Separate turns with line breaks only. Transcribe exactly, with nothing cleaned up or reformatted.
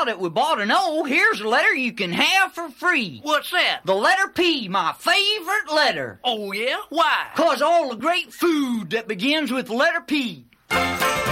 now that we bought an O, here's a letter you can have for free.
What's that?
The letter P, my favorite letter.
Oh, yeah? Why?
'Cause all the great food that begins with the letter P.